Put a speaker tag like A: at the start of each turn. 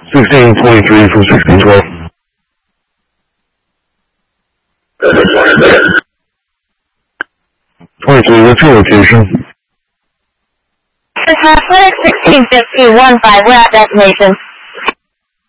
A: 1623 from 1612. What's your location?
B: Athletic 1651 by web destination.